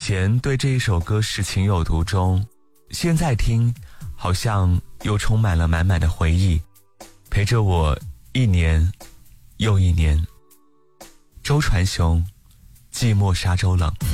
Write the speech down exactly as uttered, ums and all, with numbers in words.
前对这一首歌是情有独钟，现在听好像又充满了满满的回忆，陪着我一年又一年。周传雄，寂寞沙洲冷。